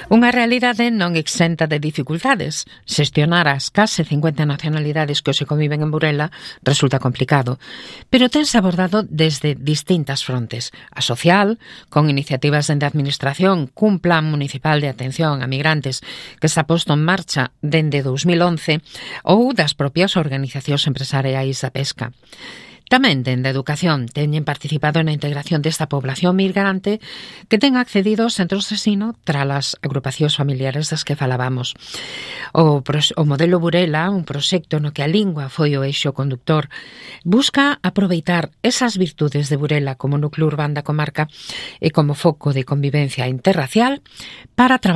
Unha realidade non exenta de dificultades. Xestionar as case 50 nacionalidades que hoxe conviven en Burela resulta complicado, pero tense abordado desde distintas frontes. A social, con iniciativas dende a Administración, cun plan municipal de atención a migrantes que se ha posto en marcha dende 2011, ou das propias organizacións empresariais da pesca. Tamén, dende a Educación, teñen participado na integración desta población migrante que ten accedido aos centros de ensino tras as agrupacións familiares das que falábamos. O modelo Burela, un proxecto no que a lingua foi o eixo conductor, busca aproveitar esas virtudes de Burela como núcleo urbano da comarca e como foco de convivencia interracial para traballar